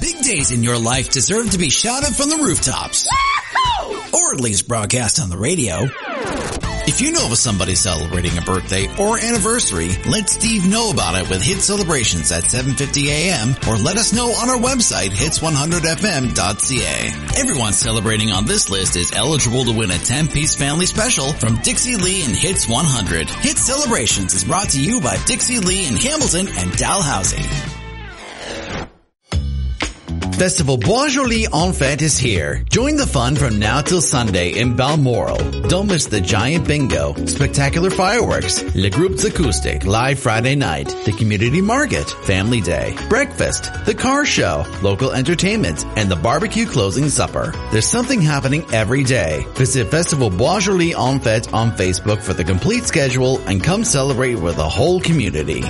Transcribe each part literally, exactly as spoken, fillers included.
Big days in your life deserve to be shouted from the rooftops. Or at least broadcast on the radio. If you know of somebody celebrating a birthday or anniversary, let Steve know about it with Hit Celebrations at seven fifty a.m. or let us know on our website, hits one hundred f m dot c a. Everyone celebrating on this list is eligible to win a ten-piece family special from Dixie Lee and Hits one hundred. Hit Celebrations is brought to you by Dixie Lee in Hamilton and Dalhousie. Festival Bois Joli en Fête is here. Join the fun from now till Sunday in Balmoral. Don't miss the giant bingo, spectacular fireworks, Le Groupes Acoustic, live Friday night, the community market, family day, breakfast, the car show, local entertainment, and the barbecue closing supper. There's something happening every day. Visit Festival Bois Joli en Fête on Facebook for the complete schedule and come celebrate with the whole community.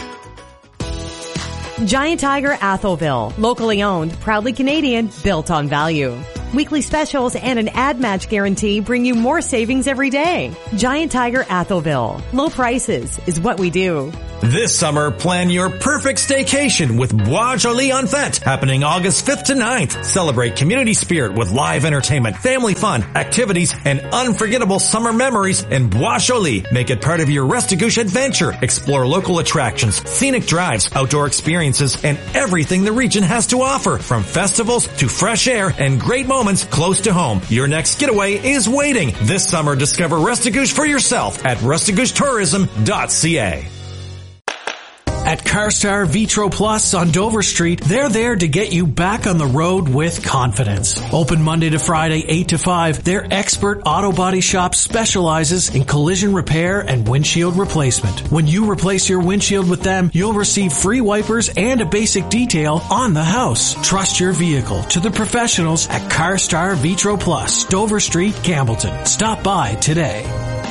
Giant Tiger Atholville, locally owned, proudly Canadian, built on value. Weekly specials and an ad match guarantee bring you more savings every day. Giant Tiger Atholville. Low prices is what we do. This summer, plan your perfect staycation with Bois Joli en Fête, happening August fifth to ninth. Celebrate community spirit with live entertainment, family fun, activities, and unforgettable summer memories in Bois Joli. Make it part of your Restigouche adventure. Explore local attractions, scenic drives, outdoor experiences, and everything the region has to offer, from festivals to fresh air and great moments close to home. Your next getaway is waiting. This summer, discover Restigouche for yourself at restigouche tourism dot c a. At CarStar Vitro Plus on Dover Street, they're there to get you back on the road with confidence. Open Monday to Friday, eight to five, their expert auto body shop specializes in collision repair and windshield replacement. When you replace your windshield with them, you'll receive free wipers and a basic detail on the house. Trust your vehicle to the professionals at CarStar Vitro Plus, Dover Street, Campbellton. Stop by today.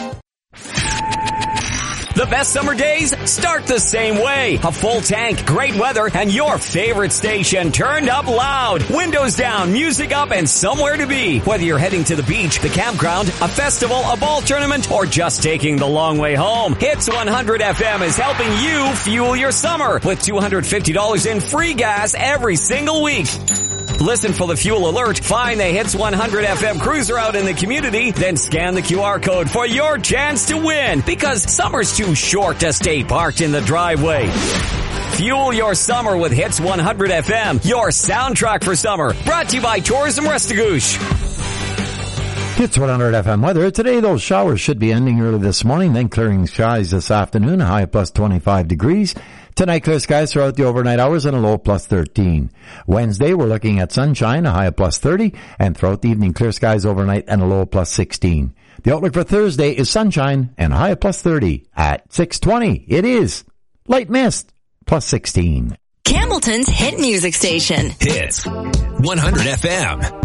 The best summer days start the same way. A full tank, great weather, and your favorite station turned up loud. Windows down, music up, and somewhere to be. Whether you're heading to the beach, the campground, a festival, a ball tournament, or just taking the long way home, Hits one hundred F M is helping you fuel your summer with two hundred fifty dollars in free gas every single week. Listen for the fuel alert, find the Hits one hundred F M cruiser out in the community, then scan the Q R code for your chance to win, because summer's too short to stay parked in the driveway. Fuel your summer with Hits one hundred F M, your soundtrack for summer. Brought to you by Tourism Restigouche. Hits one hundred F M weather. Today, those showers should be ending early this morning, then clearing skies this afternoon, a high of plus twenty-five degrees. Tonight, clear skies throughout the overnight hours and a low of plus thirteen. Wednesday, we're looking at sunshine, a high of plus thirty, and throughout the evening, clear skies overnight and a low of plus sixteen. The outlook for Thursday is sunshine and a high of plus thirty. At six twenty, it is light mist, plus sixteen. Campbellton's hit music station. Hits one hundred F M.